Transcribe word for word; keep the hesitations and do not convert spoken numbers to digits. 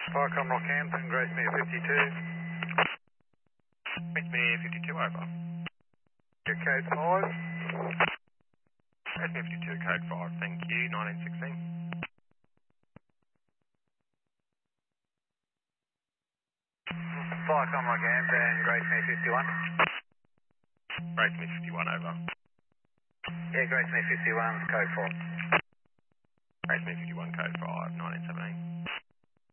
Parkham Rockhampton, Gracemere fifty-two. Gracemere fifty-two, over. Your code five. Gracemere fifty-two, code five, thank you, nineteen sixteen. Parkham Rockhampton, Gracemere fifty-one. Gracemere fifty-one, over. Yeah, Gracemere fifty-one, code five. Gracemere fifty-one, code five, nineteen seventeen.